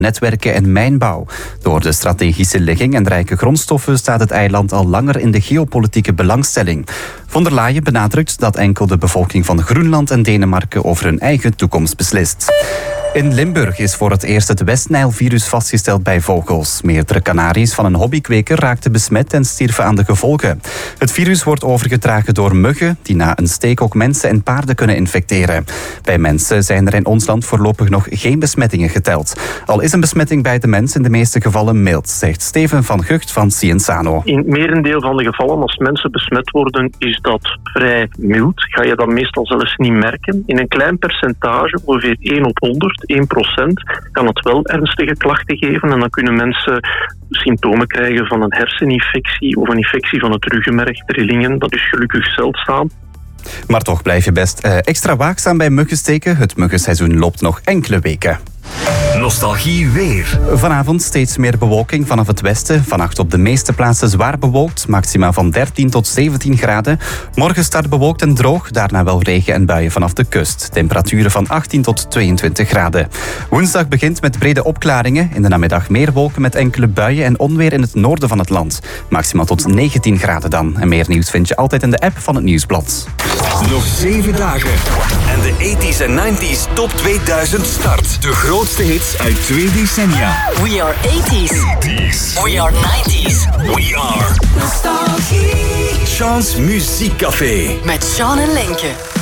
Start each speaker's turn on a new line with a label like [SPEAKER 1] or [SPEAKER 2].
[SPEAKER 1] netwerken en mijnbouw. Door de strategische ligging en rijke grondstoffen staat het eiland al langer in de geopolitieke belangstelling. Von der Leyen benadrukt dat enkel de bevolking van Groenland en Denemarken over hun eigen toekomst beslist. In Limburg is voor het eerst het West-Nijl-virus vastgesteld bij vogels. Meerdere kanaries van een hobbykweker raakten besmet en stierven aan de gevolgen. Het virus wordt overgedragen door muggen die na een steek ook mensen en paarden kunnen infecteren. Bij mensen zijn er in ons land voorlopig nog geen besmettingen geteld. Al is een besmetting bij de mens in de meeste gevallen mild, zegt Steven van Gucht van Cienzano.
[SPEAKER 2] In het merendeel van de gevallen, als mensen besmet worden, is dat vrij mild. Ga je dat meestal zelfs niet merken. In een klein percentage, ongeveer 1 op 100, 1%, kan het wel ernstige klachten geven en dan kunnen mensen symptomen krijgen van een herseninfectie of een infectie van het ruggenmerg, trillingen. Dat is gelukkig zeldzaam.
[SPEAKER 1] Maar toch blijf je best extra waakzaam bij muggensteken. Het muggenseizoen loopt nog enkele weken.
[SPEAKER 3] Nostalgie weer.
[SPEAKER 1] Vanavond steeds meer bewolking vanaf het westen. Vannacht op de meeste plaatsen zwaar bewolkt. Maxima van 13 tot 17 graden. Morgen start bewolkt en droog. Daarna wel regen en buien vanaf de kust. Temperaturen van 18 tot 22 graden. Woensdag begint met brede opklaringen. In de namiddag meer wolken met enkele buien en onweer in het noorden van het land. Maxima tot 19 graden dan. En meer nieuws vind je altijd in de app van het Nieuwsblad.
[SPEAKER 3] Nog 7 dagen. En de 80s en 90s top 2000 start. De grootste hits uit 2 decennia.
[SPEAKER 4] We are 80s. We are 90s.
[SPEAKER 3] We are Nostalgie. Sean's Muziekcafé.
[SPEAKER 4] Met Sean en Lenke.